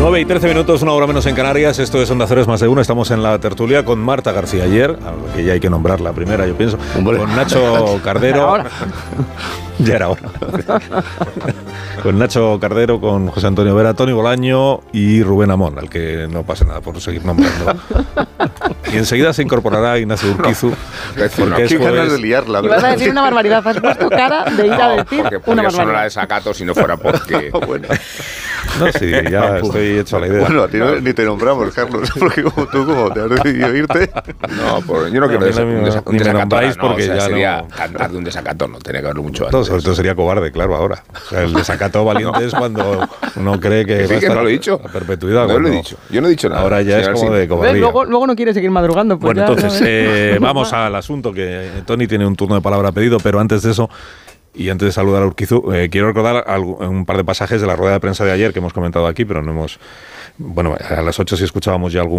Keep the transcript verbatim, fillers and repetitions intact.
nueve y trece minutos, una hora menos en Canarias. Esto es Onda Cero, es más de uno. Estamos en la tertulia con Marta García ayer, que ya hay que nombrar la primera, yo pienso. Hombre. Con Nacho Cardero. Ya era hora. Con Nacho Cardero, con José Antonio Vera, Toni Bolaño y Rubén Amón, al que no pasa nada por seguir nombrando. Y enseguida se incorporará Ignacio Urquizu. No, porque es ganas de liarla. Y vas a decir una barbaridad, has puesto cara de ir a decir porque, porque una eso no la barbaridad. desacato si no fuera porque... Bueno. No, sí, ya estoy hecho a la idea. Bueno, a ti no, ni te nombramos, Carlos, porque como tú, como te has decidido irte. No, pues yo no quiero no, desa- ni un, me- desa- un ni me desacato nombráis ahora, no, porque o sea, ya sería no- cantar de un desacato, no, tenía que haberlo mucho antes. Entonces, esto sería cobarde, claro, ahora. O sea, el desacato valiente es cuando uno cree que, Que sí, va a que estar no lo he dicho. a perpetuidad. No lo cuando he dicho. Yo no he dicho nada. Ahora ya es señor como Alsina. de cobardía. ¿Ves? Luego, luego no quiere seguir madrugando. Pues Bueno, ya, entonces, ya eh, vamos al asunto, que Toni tiene un turno de palabra pedido, pero antes de eso, y antes de saludar a Urquizu, eh, quiero recordar algo, un par de pasajes de la rueda de prensa de ayer que hemos comentado aquí, pero no hemos... Bueno, a las ocho sí escuchábamos ya algún